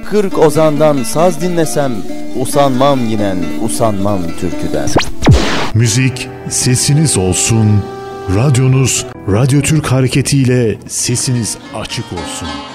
40 ozandan saz dinlesem, usanmam yinen, usanmam türküden. Müzik sesiniz olsun, radyonuz Radyo Türk hareketiyle sesiniz açık olsun.